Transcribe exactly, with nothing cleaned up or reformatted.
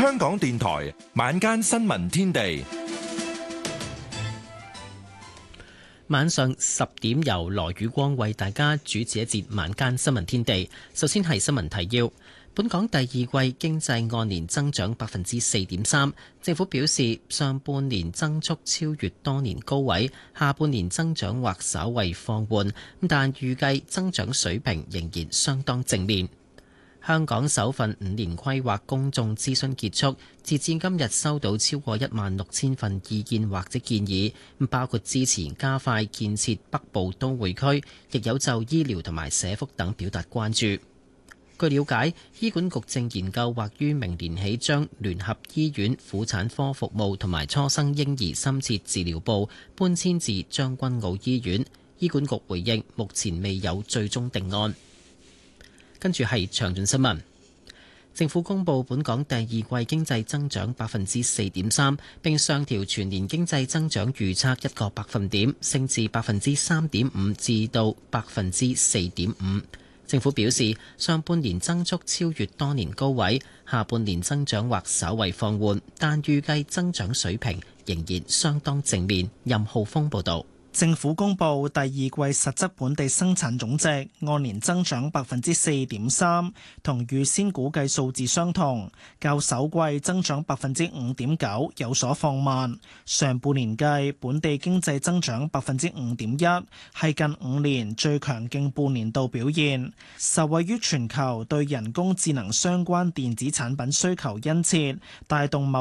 香港電台晚間新聞天地， 晚上十點由羅宇光為大家主持一節晚間新聞天地。首先係新聞提要。本港第二季經濟按年增長百分之四點三，政府表示上半年增速超越多年高位，下半年增長或稍為放緩，但預計增長水平仍然相當正面。香港首份五年規劃公眾諮詢結束，截至今日收到超過一萬六千份意見或者建議，包括支持加快建設北部都會區，亦有就醫療同埋社福等表達關注。據了解，醫管局正研究或於明年起將聯合醫院婦產科服務同埋初生嬰兒深切治療部搬遷至將軍澳醫院。醫管局回應，目前未有最終定案。跟住係詳盡新聞。政府公布本港第二季經濟增長百分之四點三，並上調全年經濟增長預測一個百分點，升至百分之三點五至到百分之四點五。政府表示，上半年增速超越多年高位，下半年增長或稍為放緩，但預計增長水平仍然相當正面。任浩峰報導。 政府公布第二季實質本地生產總值按年增長百分之四點三，同預先估計數字相同，較首季增長百分之五點九有所放慢。上半年計本地經濟增長百分之五點一，係近五年最強勁半年度表現，受惠於全球對人工智能相關電子產品需求殷切，帶動貿